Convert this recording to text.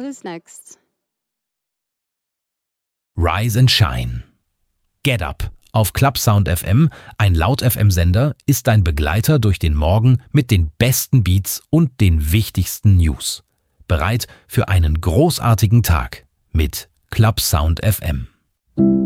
is next? Rise and Shine. Get Up auf Clubsound FM, ein Laut-FM-Sender, ist dein Begleiter durch den Morgen mit den besten Beats und den wichtigsten News. Bereit für einen großartigen Tag mit Clubsound FM.